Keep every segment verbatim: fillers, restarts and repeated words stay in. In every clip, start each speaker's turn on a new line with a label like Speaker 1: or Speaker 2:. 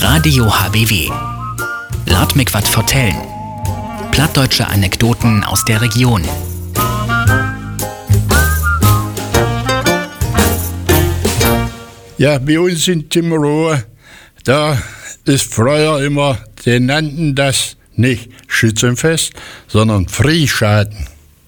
Speaker 1: Radio H B W. Lad mich wat vertellen. Plattdeutsche Anekdoten aus der Region.
Speaker 2: Ja, bei uns in Timmeraue, da ist früher immer, die nannten das nicht Schützenfest, sondern Freischalten.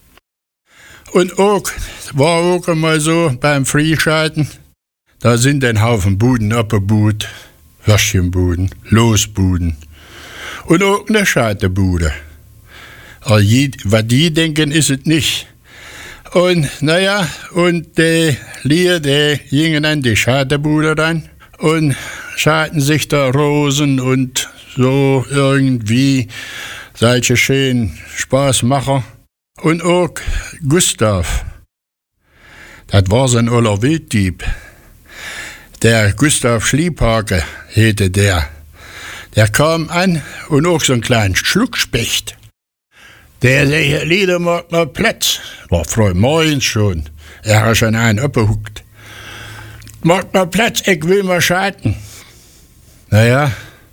Speaker 2: Und auch, war auch einmal so beim Freischalten, da sind ein Haufen Buden abgebaut, Würstchenbuden, Losbuden und auch eine Schaltebude. Aber je, was die denken, ist es nicht. Und naja, und die Lieder, die gingen an die Schaltebude ran und schalten sich da Rosen und so irgendwie solche schönen Spaßmacher. Und auch Gustav, das war so ein oller Wilddieb. Der Gustav Schliephake hieß der. Der kam an und auch so ein kleinen Schluckspecht. Der sagte, Lieder macht mal Platz. War früh morgens schon. Er hat schon einen abgehuckt. Macht mal Platz, ich will mal schalten. Naja,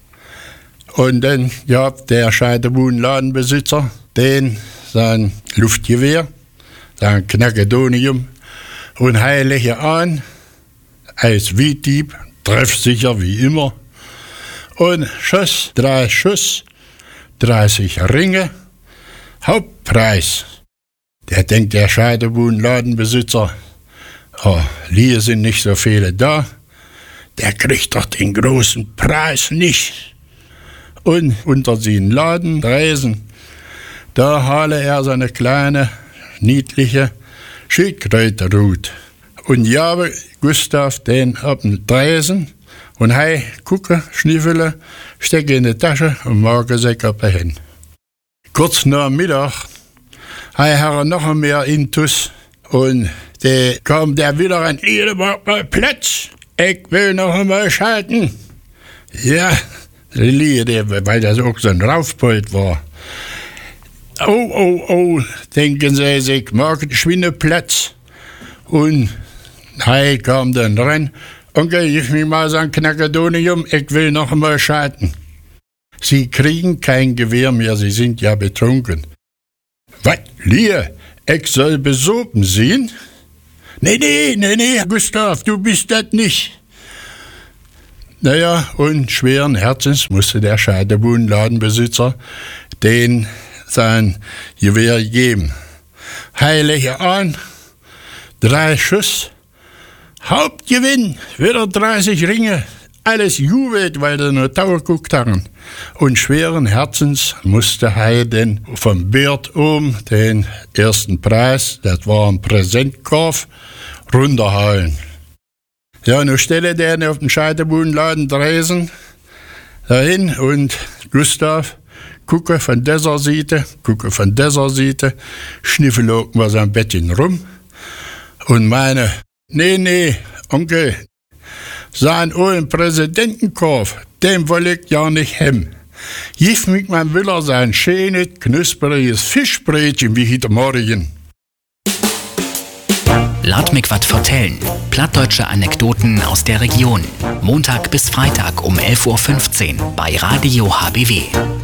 Speaker 2: und dann gab der Scheiterbudenladenbesitzer den sein Luftgewehr, sein Knackadonium und heilige an, als Wilddieb, treffsicher wie immer, und schoss drei Schuss, dreißig Ringe, Hauptpreis. Der denkt, der Scheiterbudenladenbesitzer, oh, hier sind nicht so viele da, der kriegt doch den großen Preis nicht. Und unter seinen Ladendresen, da hale er seine kleine, niedliche Schildkrötenrut. Und jabe Gustav den auf den Dresen und hei gucke, schniffele, stecke in die Tasche und morgen säck er hin. Kurz nach Mittag hei er noch mehr Intus und der kam der wieder an, ihr macht mal Platz, ich will noch einmal schalten. Ja, der, weil das auch so ein Raufbold war. Oh, oh, oh, denken sie sich, mag schwinde Platz. Und hei kam dann rein, Onkel, gib mir mal so ein Knackadonium, ich will noch einmal schalten. Sie kriegen kein Gewehr mehr, sie sind ja betrunken. Was, Lia, ich soll besopen sein? Nee, nee, nee, nee, Gustav, du bist das nicht. Naja, und schweren Herzens musste der Scheiterbudenladenbesitzer den sein Gewehr geben. Heilige an, drei Schuss, Hauptgewinn, wieder dreißig Ringe, alles jubelt, weil sie nur Tau geguckt haben. Und schweren Herzens musste Hei denn vom Bild um den ersten Preis, das war ein Präsentkorb, runterhauen. Ja, nun stelle der auf den Scheiterbudenladen Dresen dahin und Gustav gucke von dieser Seite, gucke von dieser Seite, schniffel was am Bettchen rum und meine, nee, nee, Onkel, sein ollen Präsidentenkorb, den will ich ja nicht hem. Gib mich mein Willer sein schönes, knuspriges Fischbrötchen wie heute Morgen.
Speaker 1: Lad mich wat vertellen. Plattdeutsche Anekdoten aus der Region. Montag bis Freitag um elf Uhr fünfzehn bei Radio H B W.